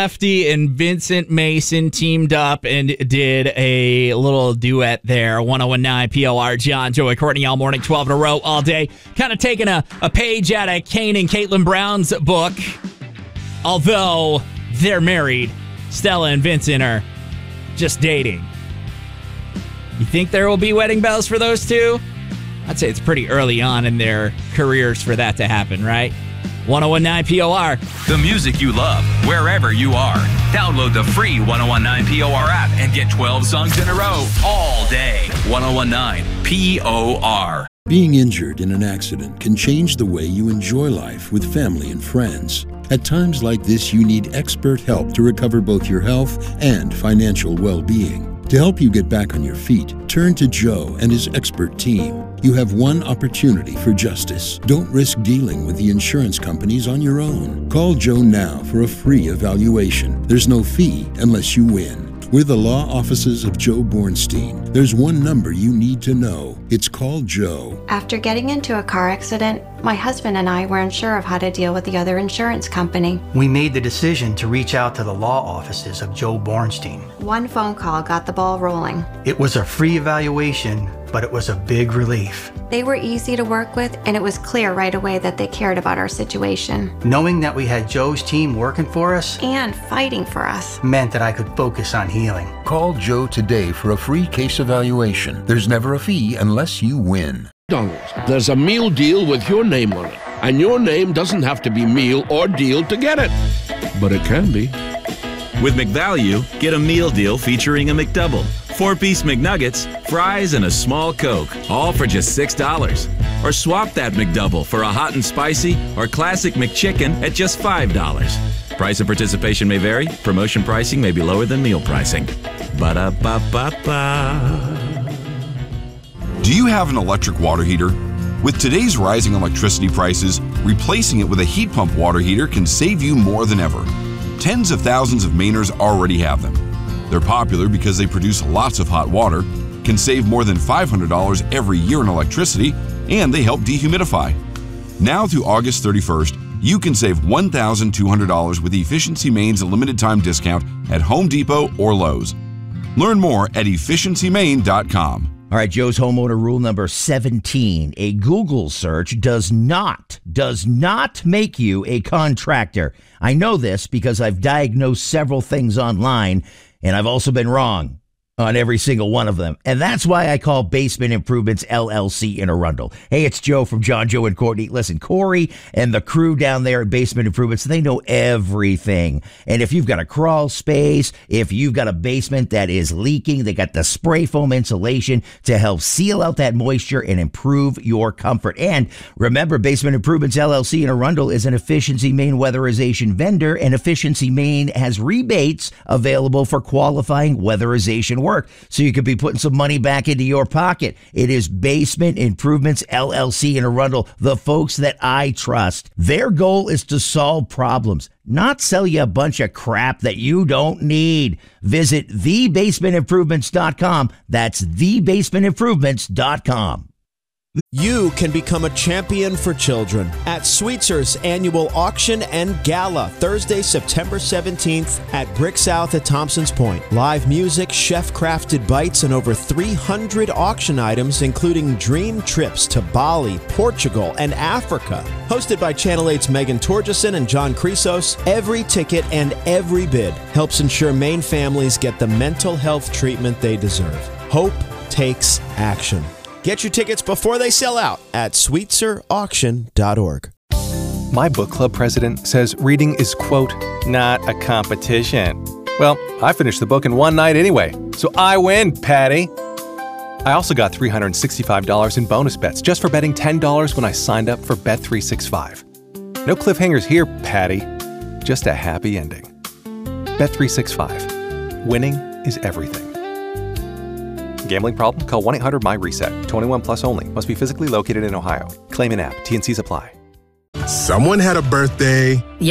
Lefty and Vincent Mason teamed up and did a little duet there. 101.9 POR, John, Joey, Courtney, all morning, 12 in a row, all day. Kind of taking a page out of Kane and Caitlin Brown's book. Although they're married, Stella and Vincent are just dating. You think there will be wedding bells for those two? I'd say it's pretty early on in their careers for that to happen, right? 101.9 POR. The music you love, wherever you are. Download the free 101.9 POR app and get 12 songs in a row all day. 101.9 POR. Being injured in an accident can change the way you enjoy life with family and friends. At times like this, you need expert help to recover both your health and financial well-being. To help you get back on your feet, turn to Joe and his expert team. You have one opportunity for justice. Don't risk dealing with the insurance companies on your own. Call Joe now for a free evaluation. There's no fee unless you win. With the law offices of Joe Bornstein, there's one number you need to know. It's called Joe. After getting into a car accident, my husband and I weren't sure of how to deal with the other insurance company. We made the decision to reach out to the law offices of Joe Bornstein. One phone call got the ball rolling. It was a free evaluation, but it was a big relief. They were easy to work with, and it was clear right away that they cared about our situation. Knowing that we had Joe's team working for us and fighting for us meant that I could focus on healing. Call Joe today for a free case evaluation. There's never a fee unless you win. McDonald's. There's a meal deal with your name on it, and your name doesn't have to be meal or deal to get it, but it can be. With McValue, get a meal deal featuring a McDouble, 4-piece McNuggets, fries, and a small Coke, all for just $6. Or swap that McDouble for a hot and spicy or classic McChicken at just $5. Price and participation may vary. Promotion pricing may be lower than meal pricing. Ba-da-ba-ba-ba. Do you have an electric water heater? With today's rising electricity prices, replacing it with a heat pump water heater can save you more than ever. Tens of thousands of Mainers already have them. They're popular because they produce lots of hot water, can save more than $500 every year in electricity, and they help dehumidify. Now through August 31st, you can save $1,200 with Efficiency Maine's limited time discount at Home Depot or Lowe's. Learn more at efficiencymaine.com. All right, Joe's homeowner rule number 17. A Google search does not make you a contractor. I know this because I've diagnosed several things online, and I've also been wrong on every single one of them. And that's why I call Basement Improvements LLC in Arundel. Hey, it's Joe from John, Joe, and Courtney. Listen, Corey and the crew down there at Basement Improvements, they know everything. And if you've got a crawl space, if you've got a basement that is leaking, they got the spray foam insulation to help seal out that moisture and improve your comfort. And remember, Basement Improvements LLC in Arundel is an Efficiency Maine weatherization vendor, and Efficiency Maine has rebates available for qualifying weatherization work. So you could be putting some money back into your pocket. It is Basement Improvements LLC in Arundel, the folks that I trust. Their goal is to solve problems, not sell you a bunch of crap that you don't need. Visit thebasementimprovements.com. That's thebasementimprovements.com. You can become a champion for children at Sweetzer's annual auction and gala, Thursday, September 17th at Brick South at Thompson's Point. Live music, chef-crafted bites, and over 300 auction items, including dream trips to Bali, Portugal, and Africa. Hosted by Channel 8's Megan Torgeson and John Chrysos, every ticket and every bid helps ensure Maine families get the mental health treatment they deserve. Hope takes action. Get your tickets before they sell out at sweetzerauction.org. My book club president says reading is, quote, not a competition. Well, I finished the book in one night anyway, so I win, Patty. I also got $365 in bonus bets just for betting $10 when I signed up for Bet365. No cliffhangers here, Patty. Just a happy ending. Bet365. Winning is everything. Gambling problem? Call 1-800-MY-RESET. 21 plus only. Must be physically located in Ohio. Claim in app. T&Cs apply. Someone had a birthday.